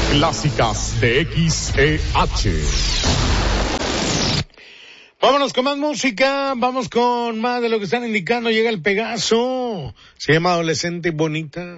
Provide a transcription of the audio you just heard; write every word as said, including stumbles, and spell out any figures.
Clásicas de X E H. Vámonos con más música, vamos con más de lo que están indicando. Llega el Pegaso, se llama Adolescente Bonita.